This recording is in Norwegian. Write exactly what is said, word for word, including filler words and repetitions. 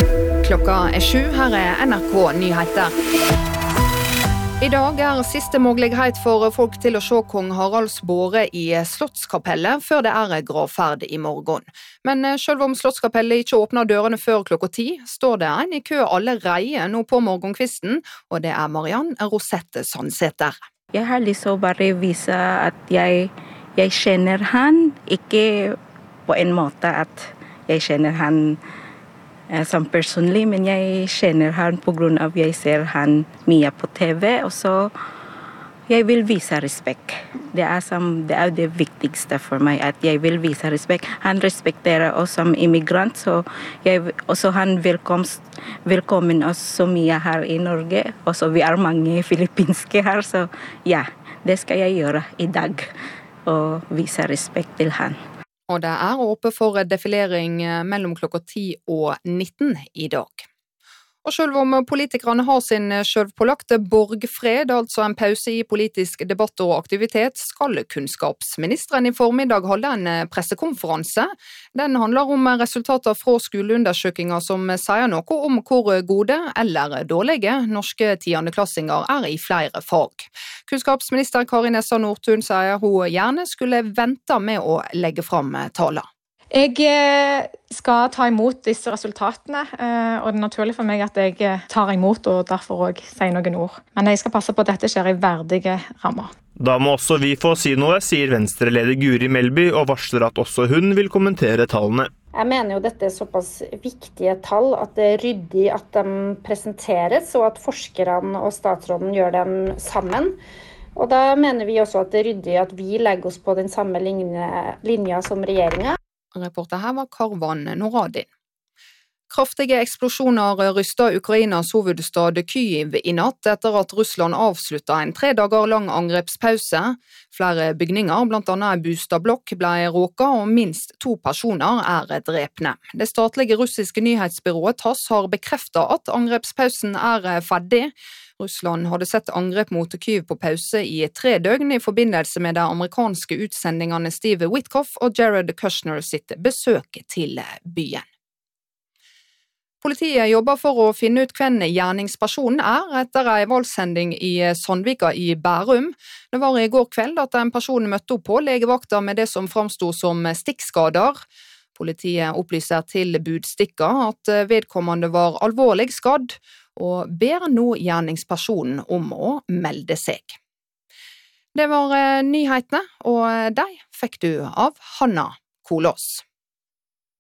Klokka er sju, her er N R K Nyheter. I dag er siste mulighet for folk til å se kong Haralds båre i Slottskapellet før det er gravferd i morgen. Men selv om Slottskapellet ikke åpner dørene før klokka ti, står det en i kø allerede nå på morgenkvisten, og det er Mariann Rosette Sandseter. Jeg har lyst til å bare vise at jeg, jeg kjenner han, ikke på en måte at jeg kjenner han som personlig, men jeg kjenner han på grunn av jeg ser han mye på T V, og så jeg vil vise respekt. Det er, som, det er det viktigste for meg, at jeg vil vise respekt. Han respekterer oss som immigrant, så jeg, også han velkomst, velkommen oss så mye her i Norge. Og så vi er mange filippinske her, så ja, det skal jeg gjøre i dag, og vise respekt til han. Og det er åpent for defilering mellom klokka ti og nitten i dag. Og selv om politikerne har sin selvpålagte borgfred, altså en pause i politisk debatt og aktivitet, skal kunnskapsministeren i formiddag holde en pressekonferanse. Den handler om resultater fra skoleundersøkelser som sier noe om hvor gode eller dårlige norske tiendeklassinger er i flere fag. Kunnskapsminister Kari Nessa Nordtun sier hun gjerne skulle vente med å legge fram talen. Jeg skal ta imot disse resultatene, og det er naturlig for meg at jeg tar imot og derfor også sier noen ord. Men jeg skal passe på at dette skjer i verdige rammer. Da må også vi få si noe, sier Venstre-leder Guri Melby, og varsler at også hun vil kommentere tallene. Jeg mener jo dette er såpass viktige tall at det er ryddig at de presenteres, og at forskerne og statsråden gjør dem sammen. Og da mener vi også at det er ryddig at vi legger oss på den samme linje, linja som regjeringen. Reporter her var Karvan Noradin. Kraftige eksplosjoner rystet Ukrainas hovedstad Kyiv i natt etter at Russland avsluttet en tre dager lang angrepspause. Flere bygninger, blant annet en boligblokk, ble råket, og minst to personer er drepne. Det statlige russiske nyhetsbyrået TASS har bekreftet at angrepspausen er ferdig. Russland hadde sett angrep mot Kyiv på pause i tre døgn i forbindelse med de amerikanske utsendingene Steve Witkoff og Jared Kushner sitt besøk til byen. Politiet jobber for å finne ut hvem gjerningspersonen er etter en voldshending i Sandvika i Bærum. Det var i går kveld at en person møtte opp på legevakta med det som framstod som stikkskader. Politiet opplyser til budstikka at vedkommende var alvorlig skadd, og ber nå gjerningspersonen om å melde seg. Det var nyhetene, og de fikk du av Hanna Kolås.